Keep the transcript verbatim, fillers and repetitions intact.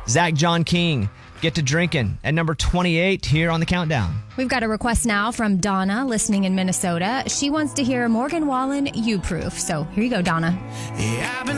Zach John King, Get to Drinking at number twenty-eight here on the countdown. We've got a request now from Donna, listening in Minnesota. She wants to hear Morgan Wallen, You Proof. So here you go, Donna. Yeah, I've been